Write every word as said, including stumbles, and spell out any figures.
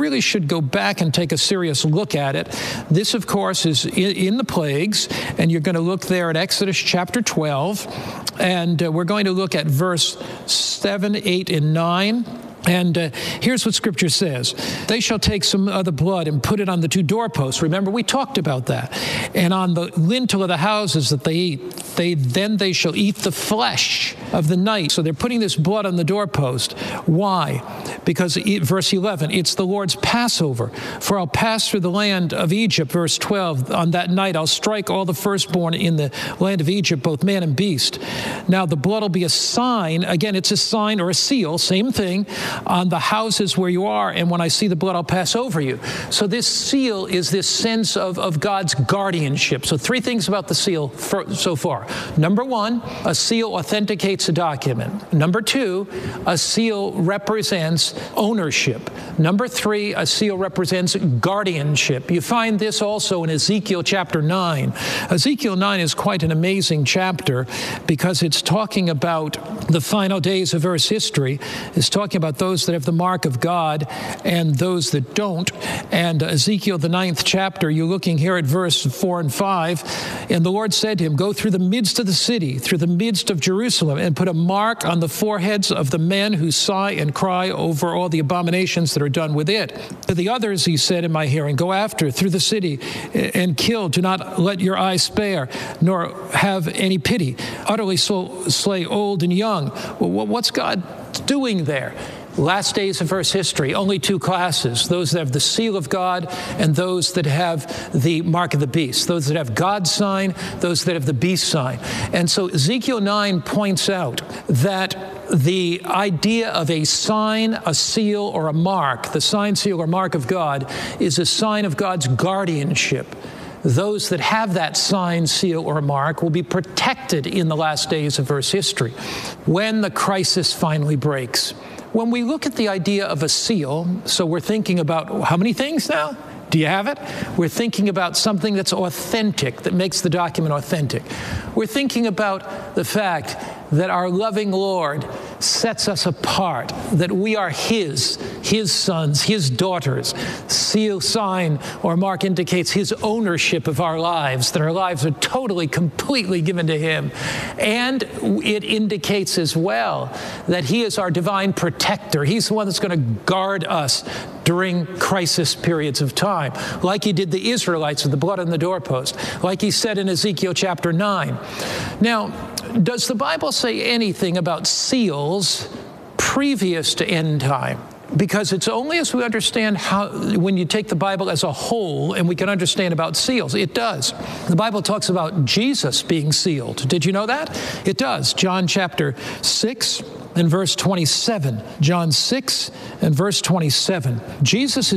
really should go back and take a serious look at it. This, of course, is in, in the plagues, and you're going to look there at Exodus chapter twelve, and uh, we're going to look at verse seven, eight, and nine. And uh, here's what Scripture says. They shall take some of the blood and put it on the two doorposts. Remember, we talked about that. And on the lintel of the houses that they eat, they then they shall eat the flesh of the night. So they're putting this blood on the doorpost. Why? Because, verse eleven, it's the Lord's Passover. For I'll pass through the land of Egypt, verse twelve. On that night I'll strike all the firstborn in the land of Egypt, both man and beast. Now the blood will be a sign. Again, it's a sign or a seal, same thing, on the houses where you are, and when I see the blood, I'll pass over you. So this seal is this sense of, of God's guardianship. So three things about the seal for, so far. Number one, a seal authenticates a document. Number two, a seal represents ownership. Number three, a seal represents guardianship. You find this also in Ezekiel chapter nine. Ezekiel nine is quite an amazing chapter because it's talking about the final days of Earth's history. It's talking about those that have the mark of God and those that don't. And Ezekiel, the ninth chapter, you're looking here at verse four and five. And the Lord said to him, go through the midst of the city, through the midst of Jerusalem, and put a mark on the foreheads of the men who sigh and cry over all the abominations that are done with it. To the others, he said in my hearing, go after through the city and kill. Do not let your eyes spare, nor have any pity. Utterly slay old and young. Well, what's God doing there? Last days of Earth's history, only two classes, those that have the seal of God and those that have the mark of the beast, those that have God's sign, those that have the beast sign. And so Ezekiel nine points out that the idea of a sign, a seal, or a mark, the sign, seal, or mark of God, is a sign of God's guardianship. Those that have that sign, seal, or mark will be protected in the last days of Earth's history when the crisis finally breaks. When we look at the idea of a seal, so we're thinking about how many things now? Do you have it? We're thinking about something that's authentic, that makes the document authentic. We're thinking about the fact that our loving Lord sets us apart, that we are His, His sons, His daughters. Seal, sign, or mark indicates His ownership of our lives, that our lives are totally, completely given to Him. And it indicates as well that He is our divine protector. He's the one that's going to guard us during crisis periods of time, like He did the Israelites with the blood on the doorpost, like He said in Ezekiel chapter nine. Now, does the Bible say anything about seals previous to end time? Because it's only as we understand how, when you take the Bible as a whole and we can understand about seals, it does. The Bible talks about Jesus being sealed. Did you know that? It does. John chapter six and verse twenty-seven. John six and verse twenty-seven. Jesus is